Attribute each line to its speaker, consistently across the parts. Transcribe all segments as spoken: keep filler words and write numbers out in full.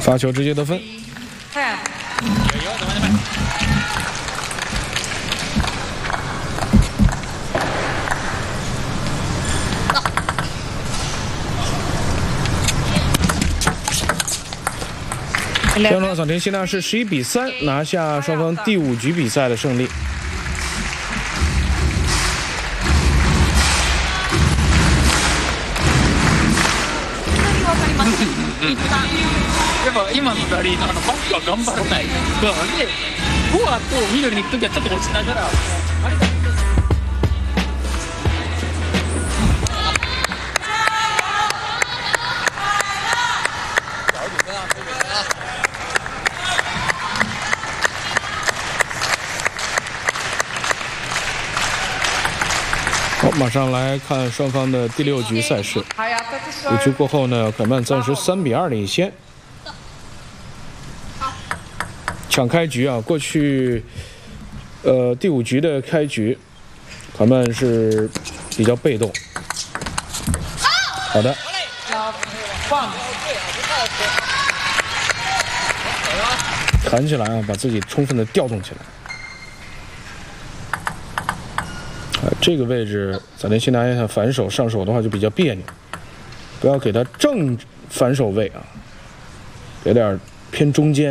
Speaker 1: 发球直接得分。双方扫停，现在是十一比三，拿下双方第五局比赛的胜利。
Speaker 2: やっぱ今のラリーのあのバックは頑張らないがでフォアと緑に行く時はちょっと落ちながらあれだ。
Speaker 1: 好，马上来看双方的第六局赛事。五局过后呢，凯曼暂时三比二领先。抢开局啊，过去，呃，第五局的开局，凯曼是比较被动。好的。弹起来啊，把自己充分的调动起来。 啊，这个位置咱们先拿一下反手上手的话就比较别扭，不要给他正反手位啊，给点偏中间。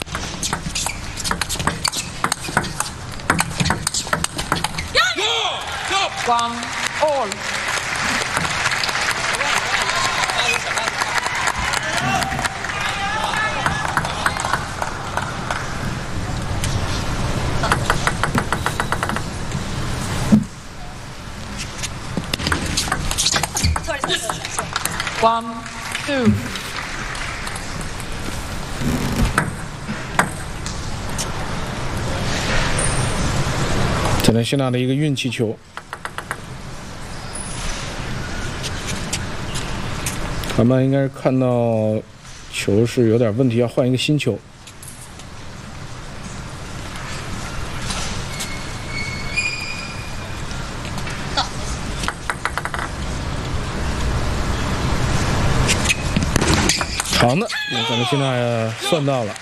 Speaker 2: One all。One, two。
Speaker 1: 再来希娜的一个运气球，凯曼应该是看到球是有点问题，要换一个新球。 长的，那咱们现在算到了。